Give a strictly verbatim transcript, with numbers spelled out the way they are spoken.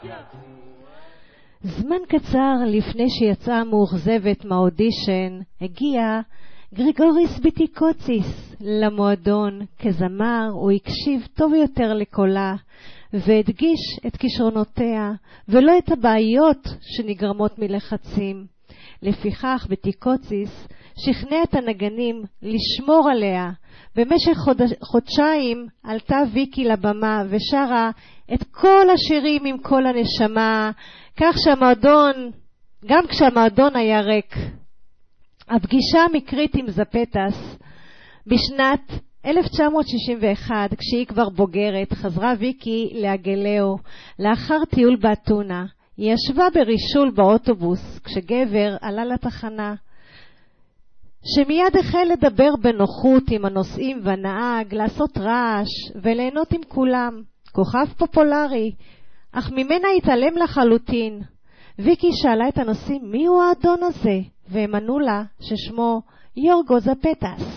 זמן קצר לפני שיצאה מאוכזבת מהאודישן, הגיע גריגוריס ביטיקוציס למועדון. כזמר הוא הקשיב טוב יותר לקולה, והדגיש את כישרונותיה ולא את הבעיות שנגרמות מלחצים. לפיכך ביטיקוציס שכנע את הנגנים לשמור עליה. במשך חודש, חודשיים עלתה ויקי לבמה ושרה את כל השירים עם כל הנשמה, כך שהמועדון, גם כשהמועדון היה ריק. הפגישה המקרית עם זפטס בשנת אלף תשע מאות שישים ואחת, כשהיא כבר בוגרת, חזרה ויקי לאגלאו לאחר טיול באתונה. היא ישבה ברישול באוטובוס כשגבר עלה לתחנה, שמיד החל לדבר בנוחות עם הנוסעים והנהג, לעשות רעש וליהנות עם כולם. כוכב פופולרי, אך ממנה התעלם לחלוטין. ויקי שאלה את הנוסעים מי הוא האדון הזה, והם ענו לה ששמו יורגו זפטס.